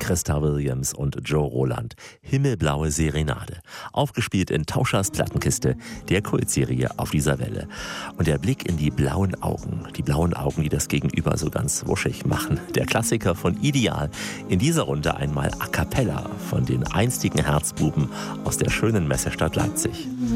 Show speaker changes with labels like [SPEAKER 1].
[SPEAKER 1] Christa Williams und Joe Roland. Himmelblaue Serenade. Aufgespielt in Tauschers Plattenkiste, der Kultserie auf dieser Welle. Und der Blick in die blauen Augen, die das Gegenüber so ganz wuschig machen. Der Klassiker von Ideal. In dieser Runde einmal a cappella von den einstigen Herzbuben aus der schönen Messestadt Leipzig.